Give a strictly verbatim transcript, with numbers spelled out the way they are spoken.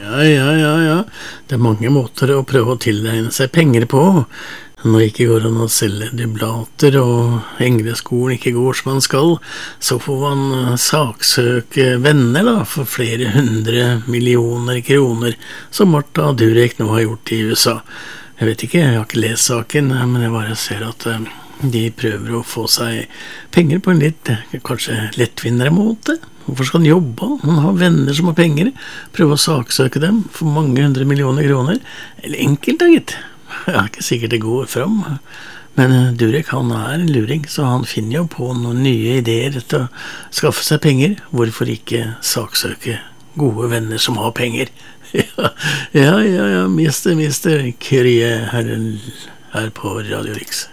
Ja, ja, ja, ja. Det er mange måter å prøve å tilegne seg penger på. Når det ikke går an å selge dublater, og engleskolen ikke går som man skal, så får man saksøke venner da, for flere hundre millioner kroner, som Martha Durek nå har gjort i U S A. Jeg vet ikke, jeg har ikke lest saken, men jeg bare ser at de prøver å få seg penger på en litt, kanskje lettvinnere måte. Hvorfor skal han jobbe? Han har venner som har penger. Prøve å saksøke dem for mange hundre millioner kroner. Eller enkelt, da, gitt. Jeg er ikke sikkert det går fram. Men Durek, han er en luring, så han finner jo på noen nye ideer til å skaffe seg penger. Hvorfor ikke saksøke gode venner som har penger? Ja, ja, ja, ja mister, mister Kyrie her, her på Radio Riks.